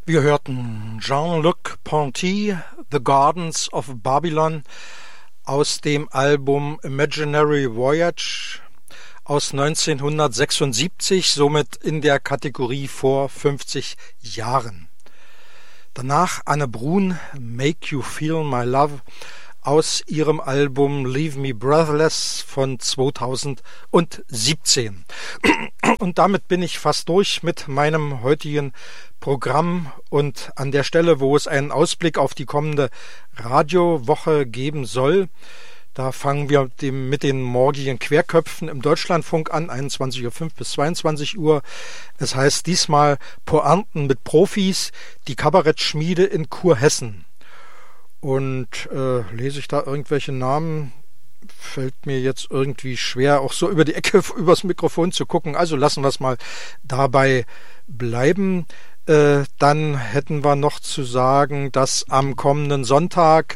Wir hörten Jean-Luc Ponty, The Gardens of Babylon, aus dem Album Imaginary Voyage aus 1976, somit in der Kategorie vor 50 Jahren. Danach Anne Brun, Make You Feel My Love, aus ihrem Album Leave Me Breathless von 2017. Und damit bin ich fast durch mit meinem heutigen Programm und an der Stelle, wo es einen Ausblick auf die kommende Radiowoche geben soll, da fangen wir mit den morgigen Querköpfen im Deutschlandfunk an, 21:05 bis 22 Uhr. Es heißt diesmal Pointen mit Profis, die Kabarettschmiede in Kurhessen. Und lese ich da irgendwelche Namen? Fällt mir jetzt irgendwie schwer, auch so über die Ecke übers Mikrofon zu gucken. Also lassen wir es mal dabei bleiben. Dann hätten wir noch zu sagen, dass am kommenden Sonnabend,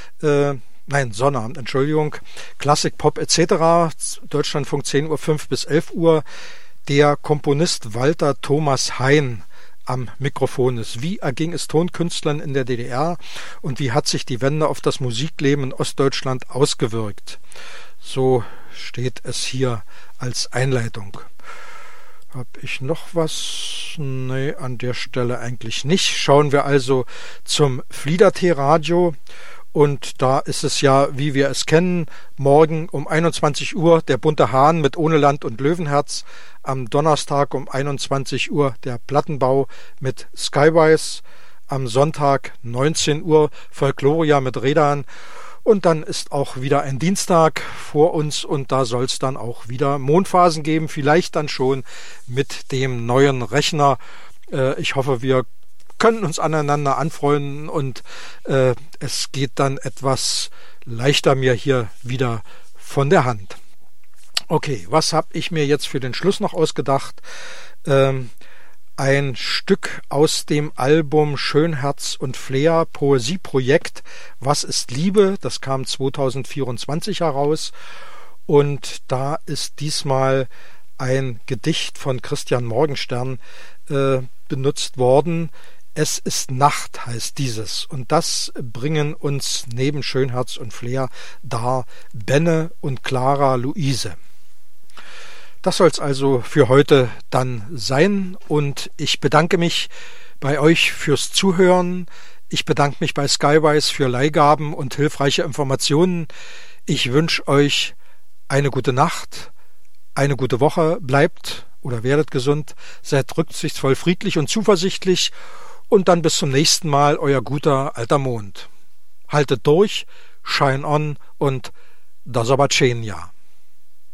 Klassik, Pop etc., Deutschlandfunk 10:05 Uhr bis 11 Uhr, der Komponist Walter Thomas Hein am Mikrofon ist. Wie erging es Tonkünstlern in der DDR und wie hat sich die Wende auf das Musikleben in Ostdeutschland ausgewirkt? So steht es hier als Einleitung. Habe ich noch was? Nee, an der Stelle eigentlich nicht. Schauen wir also zum Fliedertee-Radio. Und da ist es ja, wie wir es kennen, morgen um 21 Uhr der bunte Hahn mit Ohne Land und Löwenherz, am Donnerstag um 21 Uhr der Plattenbau mit Skywise, am Sonntag 19 Uhr Folkloria mit Redan und dann ist auch wieder ein Dienstag vor uns und da soll es dann auch wieder Mondphasen geben, vielleicht dann schon mit dem neuen Rechner. Ich hoffe, wir können uns aneinander anfreunden und es geht dann etwas leichter mir hier wieder von der Hand. Okay, was habe ich mir jetzt für den Schluss noch ausgedacht? Ein Stück aus dem Album Schönherz und Flair, Poesieprojekt Was ist Liebe? Das kam 2024 heraus und da ist diesmal ein Gedicht von Christian Morgenstern benutzt worden. Es ist Nacht heißt dieses und das bringen uns neben Schönherz und Flair dar Benne und Clara Luise. Das soll es also für heute dann sein und ich bedanke mich bei euch fürs Zuhören. Ich bedanke mich bei Skywise für Leihgaben und hilfreiche Informationen. Ich wünsche euch eine gute Nacht, eine gute Woche, bleibt oder werdet gesund, seid rücksichtsvoll, friedlich und zuversichtlich. Und dann bis zum nächsten Mal, euer guter alter Mond. Haltet durch, shine on und do zobaczenia.